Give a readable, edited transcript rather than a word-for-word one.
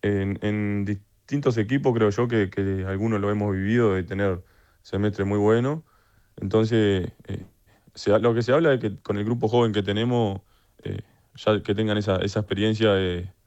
En distintos equipos creo yo que algunos lo hemos vivido de tener semestres muy buenos. Entonces, lo que se habla es que con el grupo joven que tenemos, ya que tengan esa experiencia